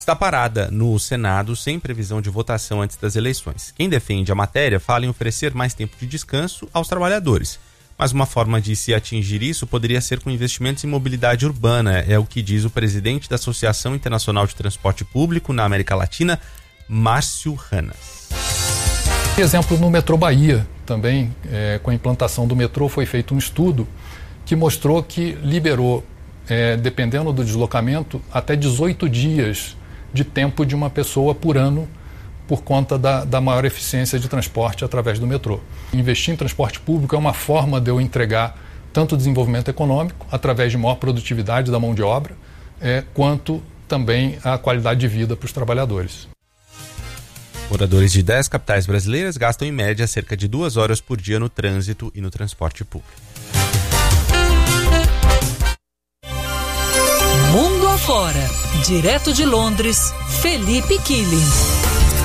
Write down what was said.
está parada no Senado sem previsão de votação antes das eleições. Quem defende a matéria fala em oferecer mais tempo de descanso aos trabalhadores. Mas uma forma de se atingir isso poderia ser com investimentos em mobilidade urbana, é o que diz o presidente da Associação Internacional de Transporte Público na América Latina, Márcio Ranas. Exemplo, no metrô Bahia, também, com a implantação do metrô, foi feito um estudo que mostrou que liberou, dependendo do deslocamento, até 18 dias de tempo de uma pessoa por ano, por conta da maior eficiência de transporte através do metrô. Investir em transporte público é uma forma de eu entregar tanto o desenvolvimento econômico, através de maior produtividade da mão de obra, quanto também a qualidade de vida para os trabalhadores. Moradores de 10 capitais brasileiras gastam em média cerca de 2 horas por dia no trânsito e no transporte público. Mundo afora, direto de Londres, Felipe Killing.